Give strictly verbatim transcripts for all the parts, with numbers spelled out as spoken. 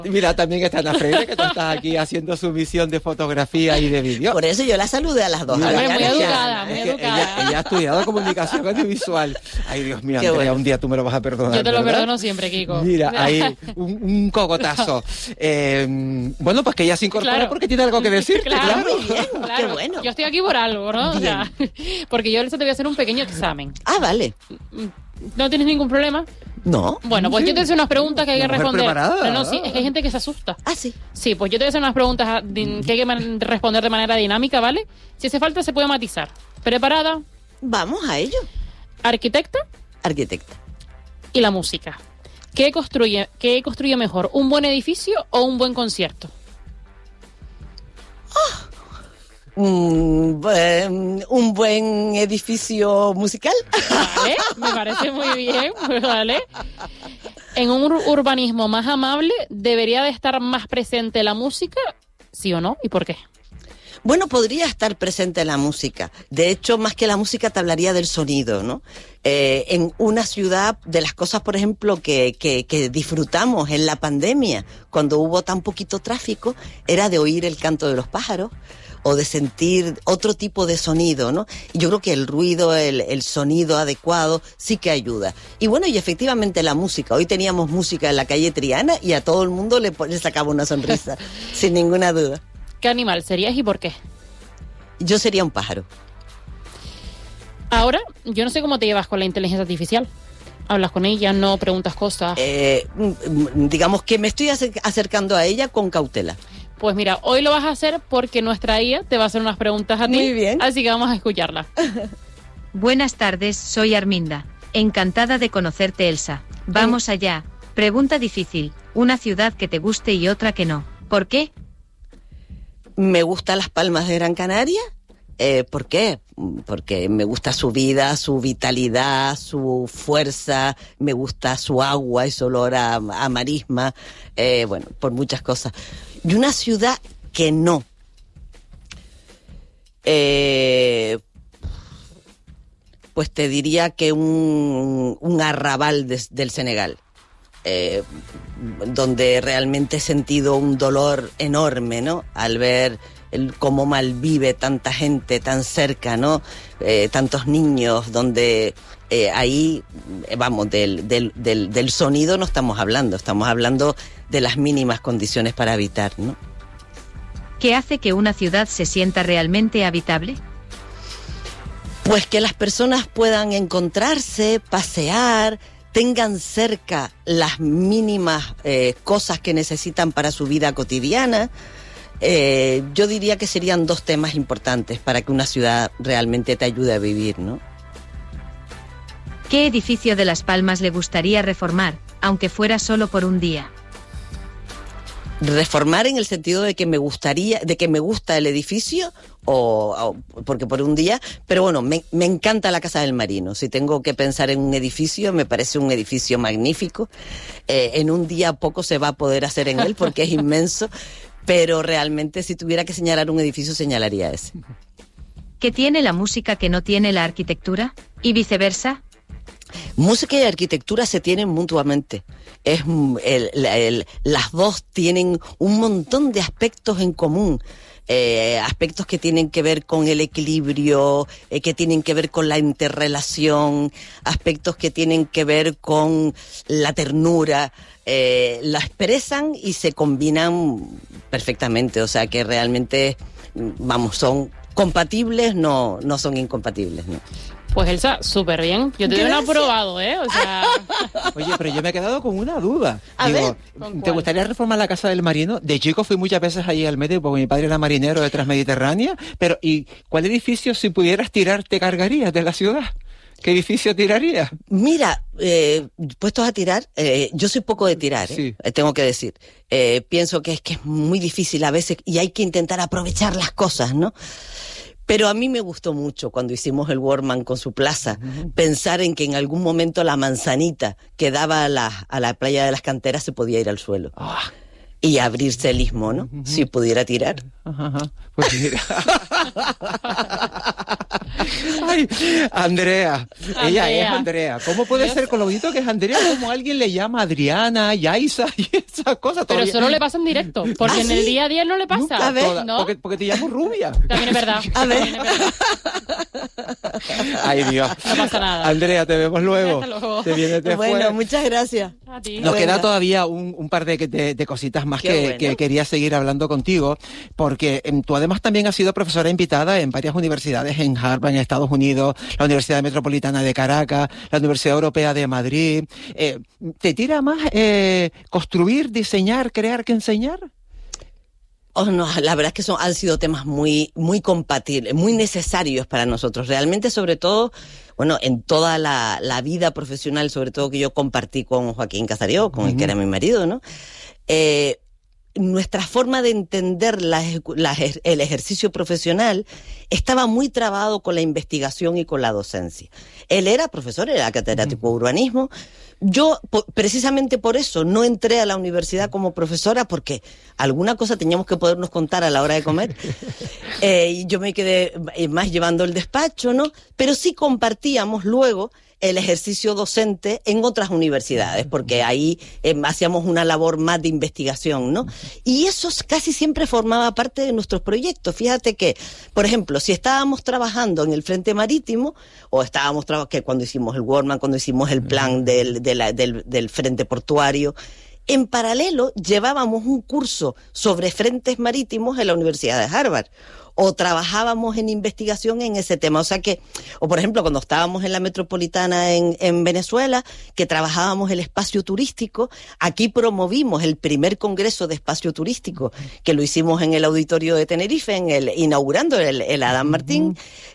Mira, también está Ana Freire, que tú estás aquí haciendo su misión de fotografía y de vídeo. Por eso yo la saludé a las dos. Mira, a la muy cara. educada, muy Es que educada. Ella, ella ha estudiado comunicación audiovisual. Ay, Dios mío, Qué Andrea, bueno. un día tú me lo vas a perdonar. Yo te lo ¿verdad? perdono siempre, Kiko. Mira, ahí, un, un cogotazo. Eh, bueno, pues que ella se incorpora Claro. porque tiene algo que decir. Claro, Muy bien, claro. qué bueno. Yo estoy aquí por algo, ¿no? O sea, porque yo te voy a hacer un pequeño examen. Ah, vale. ¿No tienes ningún problema? No. Bueno, pues Sí. yo te voy a hacer unas preguntas que hay que Una mujer responder. preparada. Pero no, sí, es que hay gente que se asusta. Ah, sí. Sí, pues yo te voy a hacer unas preguntas a- din- que hay que man- responder de manera dinámica, ¿vale? Si hace falta se puede matizar. ¿Preparada? Vamos a ello. Arquitecta Arquitecta. y la música. ¿Qué construye, qué construye mejor, un buen edificio o un buen concierto? Mm, buen- un buen edificio musical. Vale, me parece muy bien, ¿vale? En un ur- urbanismo más amable, ¿debería de estar más presente la música? ¿Sí o no? ¿Y por qué? Bueno, podría estar presente la música. De hecho, más que la música te hablaría del sonido, ¿no? Eh, en una ciudad, de las cosas, por ejemplo, que, que, que disfrutamos en la pandemia, cuando hubo tan poquito tráfico, era de oír el canto de los pájaros o de sentir otro tipo de sonido, ¿no? Y yo creo que el ruido, el, el sonido adecuado sí que ayuda. Y bueno, y efectivamente la música. Hoy teníamos música en la calle Triana y a todo el mundo le, le sacaba una sonrisa, sin ninguna duda. ¿Qué animal serías y por qué? Yo sería un pájaro. Ahora, yo no sé cómo te llevas con la inteligencia artificial. Hablas con ella, no preguntas cosas. Eh, mm, digamos que me estoy acer- acercando a ella con cautela. Pues mira, hoy lo vas a hacer porque nuestra I A te va a hacer unas preguntas a ti. Muy bien. Así que vamos a escucharla. Buenas tardes, soy Arminda. Encantada de conocerte, Elsa. Vamos allá. Pregunta difícil. Una ciudad que te guste y otra que no. ¿Por qué? Me gustan Las Palmas de Gran Canaria. Eh, ¿Por qué? Porque me gusta su vida, su vitalidad, su fuerza, me gusta su agua y su olor a, a marisma, eh, bueno, por muchas cosas. Y una ciudad que no. Eh, pues te diría que un, un arrabal de- del Senegal. Eh, donde realmente he sentido un dolor enorme, ¿no? Al ver el, cómo malvive tanta gente tan cerca, ¿no? Eh, tantos niños, donde eh, ahí, eh, vamos, del, del, del, del sonido no estamos hablando, estamos hablando de las mínimas condiciones para habitar, ¿no? ¿Qué hace que una ciudad se sienta realmente habitable? Pues que las personas puedan encontrarse, pasear, tengan cerca las mínimas eh, cosas que necesitan para su vida cotidiana. Eh, yo diría que serían dos temas importantes para que una ciudad realmente te ayude a vivir, ¿no? ¿Qué edificio de Las Palmas le gustaría reformar, aunque fuera solo por un día? Reformar en el sentido de que me gustaría, de que me gusta el edificio, o, o porque por un día, pero bueno, me, me encanta la Casa del Marino. Si tengo que pensar en un edificio, me parece un edificio magnífico. Eh, en un día poco se va a poder hacer en él porque es inmenso, pero realmente si tuviera que señalar un edificio, señalaría ese. ¿Qué tiene la música que no tiene la arquitectura? ¿Y viceversa? Música y arquitectura se tienen mutuamente. Es mm, el, la- el- las dos tienen un montón de aspectos en común. Eh, aspectos que tienen que ver con el equilibrio, eh, que tienen que ver con la interrelación, aspectos que tienen que ver con la ternura. Eh, la expresan y se combinan perfectamente. O sea que realmente, mm, vamos, son compatibles, no, no son incompatibles, ¿no? Pues Elsa, súper bien. Yo te doy un Gracias. aprobado, ¿eh? O sea, Oye, pero yo me he quedado con una duda. A ver. ¿Con ¿te cuál? gustaría reformar la Casa del Marino? De chico fui muchas veces allí al medio porque mi padre era marinero de Transmediterránea. Pero, ¿y cuál edificio, si pudieras tirar, te cargarías de la ciudad? ¿Qué edificio tirarías? Mira, eh, puestos a tirar, eh, yo soy poco de tirar, ¿eh? Sí. Eh, tengo que decir. Eh, pienso que es que es muy difícil a veces y hay que intentar aprovechar las cosas, ¿no? Pero a mí me gustó mucho cuando hicimos el Workman con su plaza, uh-huh. pensar en que en algún momento la manzanita que daba a la, a la playa de las canteras se podía ir al suelo. Oh. Y abrirse el istmo, ¿no? Uh-huh. Si pudiera tirar. Ajá, ajá. Pues mira. Ay, Andrea. Andrea. Ella es Andrea. ¿Cómo puede ser con lo bonito que es Andrea? Como alguien le llama Adriana, Yaisa y esas cosas. Pero todavía. solo le pasa en directo, porque ¿Ah, en sí? el día a día no le pasa. Nunca, a ver. Toda- ¿no? porque, porque te llamo rubia. También es verdad. A ver. También es verdad. Ay, Dios. No pasa nada. Andrea, te vemos luego. Hasta luego. Te vienes después. Bueno, muchas gracias. A ti. Nos Venga. queda todavía un, un par de, de- de cositas más Qué que, bueno. que quería seguir hablando contigo, porque em, tú además también has sido profesora invitada en varias universidades en Harvard, en Estados Unidos, la Universidad Metropolitana de Caracas, la Universidad Europea de Madrid. Eh, ¿Te tira más eh, construir, diseñar, crear que enseñar? Oh, no, la verdad es que son, han sido temas muy, muy compatibles, muy necesarios para nosotros. Realmente, sobre todo, bueno, en toda la, la vida profesional, sobre todo que yo compartí con Joaquín Casario, con el que era mi marido, ¿no? Eh, nuestra forma de entender la, ejecu- la ejer- el ejercicio profesional estaba muy trabado con la investigación y con la docencia. Él era profesor, era catedrático de urbanismo. Yo, po- precisamente por eso, no entré a la universidad como profesora, porque alguna cosa teníamos que podernos contar a la hora de comer. Eh, y yo me quedé eh, más llevando el despacho, ¿no? Pero sí compartíamos luego el ejercicio docente en otras universidades, porque ahí eh, hacíamos una labor más de investigación, ¿no? Y eso casi siempre formaba parte de nuestros proyectos. Fíjate que, por ejemplo, si estábamos trabajando en el Frente Marítimo, o estábamos trabajando, que cuando hicimos el Workman, cuando hicimos el plan del, de la, del, del Frente Portuario, en paralelo llevábamos un curso sobre frentes marítimos en la Universidad de Harvard, o trabajábamos en investigación en ese tema. O sea que, o por ejemplo, cuando estábamos en la Metropolitana en, en Venezuela, que trabajábamos el espacio turístico, aquí promovimos el primer congreso de espacio turístico, que lo hicimos en el auditorio de Tenerife, en el, inaugurando el, el Adán Martín,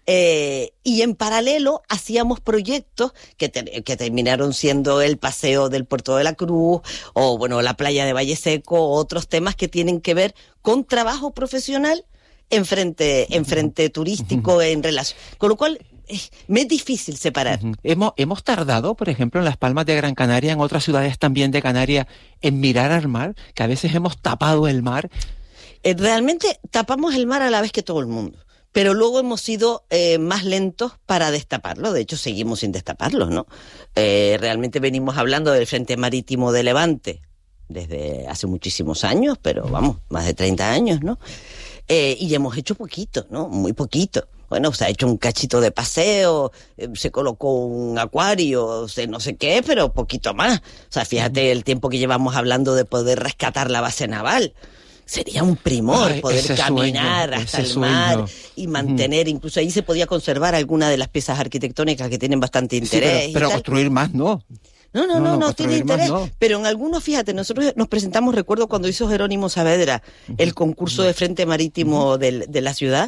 eh, y en paralelo hacíamos proyectos que, te, que terminaron siendo el paseo del Puerto de la Cruz, o bueno, la playa de Valle Seco, otros temas que tienen que ver con trabajo profesional en frente, en frente turístico, en relación. Con lo cual, eh, me es difícil separar. Uh-huh. Hemos, hemos tardado, por ejemplo, en Las Palmas de Gran Canaria, en otras ciudades también de Canarias, en mirar al mar, que a veces hemos tapado el mar. Eh, realmente tapamos el mar a la vez que todo el mundo. Pero luego hemos sido eh, más lentos para destaparlo. De hecho, seguimos sin destaparlo, ¿no? Eh, realmente venimos hablando del Frente Marítimo de Levante desde hace muchísimos años, pero vamos, más de treinta años, ¿no? Eh, y hemos hecho poquito, ¿no? Muy poquito. Bueno, se ha hecho un cachito de paseo, eh, se colocó un acuario, se no sé qué, pero poquito más. O sea, fíjate el tiempo que llevamos hablando de poder rescatar la base naval. Sería un primor Ay, poder ese caminar sueño, hasta ese el mar sueño. y mantener, incluso ahí se podía conservar alguna de las piezas arquitectónicas que tienen bastante Sí, interés. pero, y pero tal. construir más no. No, no, No, no, no, no, tiene construir más, interés. no. Pero en algunos, fíjate, nosotros nos presentamos, recuerdo cuando hizo Jerónimo Saavedra el concurso de Frente Marítimo del- de la ciudad,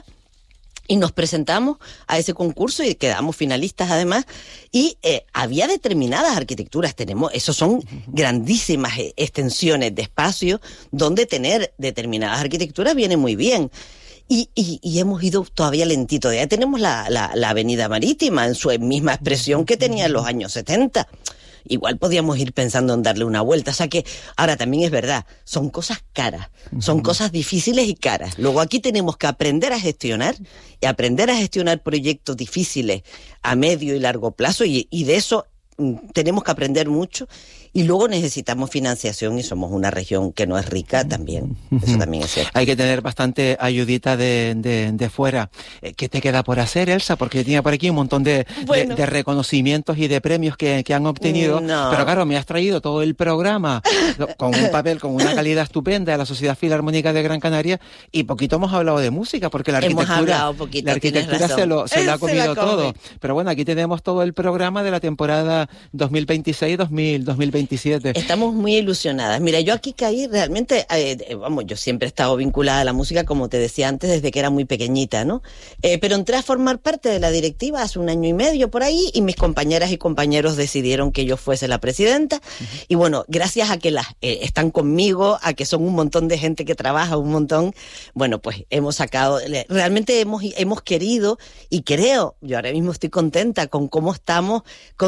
y nos presentamos a ese concurso y quedamos finalistas además, y eh, había determinadas arquitecturas, tenemos, esos son grandísimas eh, extensiones de espacio donde tener determinadas arquitecturas viene muy bien. Y, y, y hemos ido todavía lentito. Ya tenemos la, la, la avenida marítima en su misma expresión que tenía en los años setenta. Igual podíamos ir pensando en darle una vuelta. O sea que, ahora también es verdad, son cosas caras, son cosas difíciles y caras. Luego aquí tenemos que aprender a gestionar, y aprender a gestionar proyectos difíciles a medio y largo plazo, y, y de eso mm, tenemos que aprender mucho. Y luego necesitamos financiación, y somos una región que no es rica también. Eso también es cierto. Hay que tener bastante ayudita de, de, de fuera. Eh, ¿Qué te queda por hacer, Elsa? Porque tenía por aquí un montón de, Bueno. de, de reconocimientos y de premios que, que han obtenido. No. Pero claro, me has traído todo el programa con un papel, con una calidad estupenda de la Sociedad Filarmónica de Gran Canaria, y poquito hemos hablado de música, porque la Hemos arquitectura, hablado poquito, la arquitectura tienes razón. se lo, se lo ha Se comido la come. todo. Pero bueno, aquí tenemos todo el programa de la temporada dos mil veintiséis dos mil veintisiete. Estamos muy ilusionadas. Mira, yo aquí caí realmente, eh, eh, vamos, yo siempre he estado vinculada a la música, como te decía antes, desde que era muy pequeñita, ¿no? Eh, pero entré a formar parte de la directiva hace un año y medio por ahí, y mis compañeras y compañeros decidieron que yo fuese la presidenta. Uh-huh. Y bueno, gracias a que las eh, están conmigo, a que son un montón de gente que trabaja un montón, bueno, pues hemos sacado, realmente hemos, hemos querido, y creo, yo ahora mismo estoy contenta con cómo estamos consiguiendo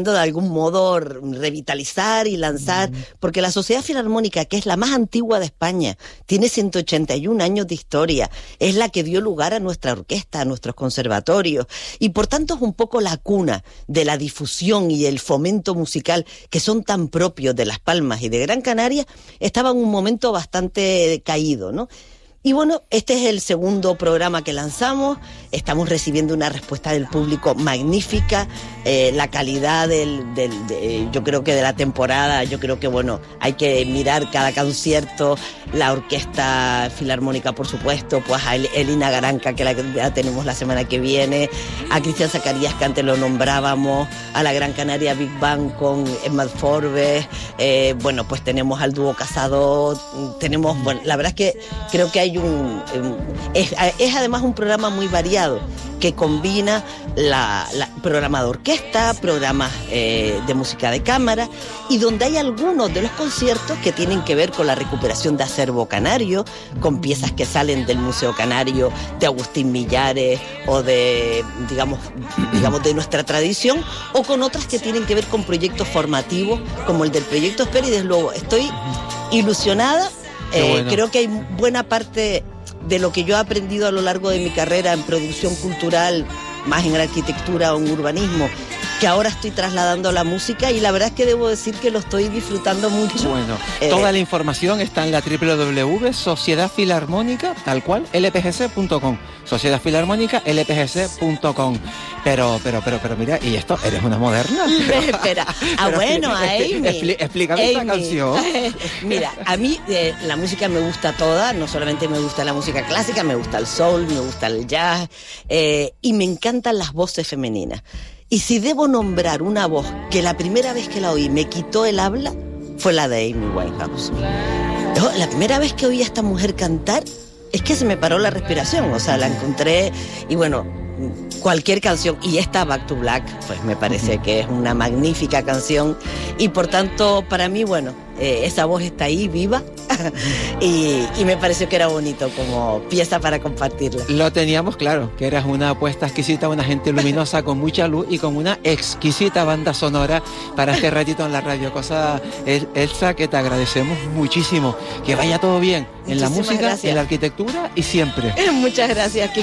intentando de algún modo revitalizar y lanzar, porque la Sociedad Filarmónica, que es la más antigua de España, tiene ciento ochenta y un años de historia, es la que dio lugar a nuestra orquesta, a nuestros conservatorios, y por tanto es un poco la cuna de la difusión y el fomento musical que son tan propios de Las Palmas y de Gran Canaria. Estaba en un momento bastante caído, ¿no? Y bueno, este es el segundo programa que lanzamos, estamos recibiendo una respuesta del público magnífica, eh, la calidad del, del de, yo creo que de la temporada, yo creo que bueno, hay que mirar cada concierto, la Orquesta Filarmónica por supuesto, pues a Elina Garanca que la, la tenemos la semana que viene, a Cristian Zacarías que antes lo nombrábamos, a la Gran Canaria Big Band con Emma Forbes, eh, bueno pues tenemos al dúo Casado, tenemos, bueno, la verdad es que creo que hay Un, un, es, es además un programa muy variado que combina la, la programa de orquesta, programas eh, de música de cámara, y donde hay algunos de los conciertos que tienen que ver con la recuperación de acervo canario, con piezas que salen del Museo Canario de Agustín Millares o de, digamos, digamos de nuestra tradición, o con otras que tienen que ver con proyectos formativos como el del Proyecto Esper, y desde luego estoy ilusionada. Eh, bueno. Creo que hay buena parte de lo que yo he aprendido a lo largo de mi carrera en producción cultural, más en arquitectura o en urbanismo, que ahora estoy trasladando a la música, y la verdad es que debo decir que lo estoy disfrutando mucho. Bueno, eh, toda la información está en la doble u doble u doble u punto Sociedad Filarmónica, tal cual, L P G C punto com. Sociedad Filarmónica, L P G C punto com. Pero, pero, pero, pero mira, ¿y esto? ¿Eres una moderna? Espera, ah pero bueno, a Amy. Expli explícame Amy. esta canción. Mira, a mí eh, la música me gusta toda, no solamente me gusta la música clásica, me gusta el soul, me gusta el jazz, eh, y me encantan las voces femeninas. Y si debo nombrar una voz que la primera vez que la oí me quitó el habla, fue la de Amy Winehouse. Yo, la primera vez que oí a esta mujer cantar, es que se me paró la respiración, o sea, la encontré, y bueno, cualquier canción, y esta Back to Black, pues me parece que es una magnífica canción, y por tanto, para mí, bueno, eh, esa voz está ahí, viva, y, y me pareció que era bonito como pieza para compartirla. Lo teníamos claro, que eras una apuesta exquisita, una gente luminosa con mucha luz y con una exquisita banda sonora para este ratito en la radio. Cosa, Elsa, que te agradecemos muchísimo. Que vaya todo bien en Muchísimas la música, gracias. En la arquitectura y siempre. Muchas gracias.